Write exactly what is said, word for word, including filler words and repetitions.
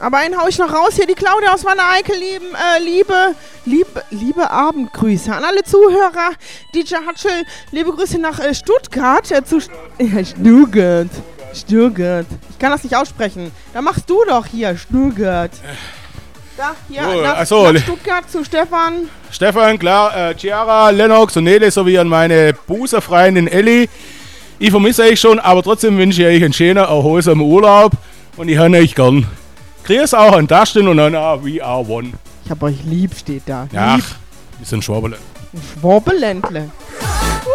Aber einen hau ich noch raus. Hier die Claudia aus Wanne-Eickel, lieben, äh, liebe, liebe, liebe Abendgrüße an alle Zuhörer. D J Hatschel, liebe Grüße nach äh, Stuttgart. Äh, zu St- ja, Stuttgart. Stuttgart. Ich kann das nicht aussprechen. Da machst du doch hier, Stuttgart. Da, hier, Oh, nach, achso. nach Stuttgart zu Stefan. Stefan, klar, äh, Chiara, Lennox und Nele sowie an meine Buserfreundin Elli. Ich vermisse euch schon, aber trotzdem wünsche ich euch einen schönen, erholsamen Urlaub und ich habe euch gern. Grüß auch an Dustin und Anna, we are one. Ich hab euch lieb, steht da. Ja, Lieb. wir sind Schwaberle. Ein Schwabeländle.